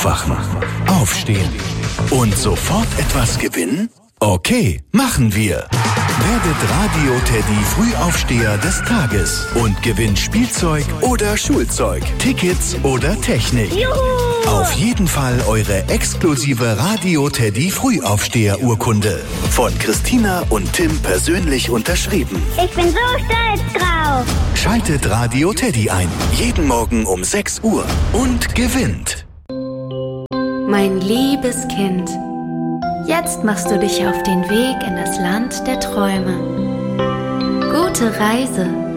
Aufwachen, aufstehen und sofort etwas gewinnen? Okay, machen wir. Werdet Radio Teddy Frühaufsteher des Tages und gewinnt Spielzeug oder Schulzeug, Tickets oder Technik. Juhu! Auf jeden Fall eure exklusive Radio Teddy Frühaufsteher-Urkunde. Von Christina und Tim persönlich unterschrieben. Ich bin so stolz drauf. Schaltet Radio Teddy ein. Jeden Morgen um 6 Uhr. Und gewinnt. Mein liebes Kind, jetzt machst du dich auf den Weg in das Land der Träume. Gute Reise.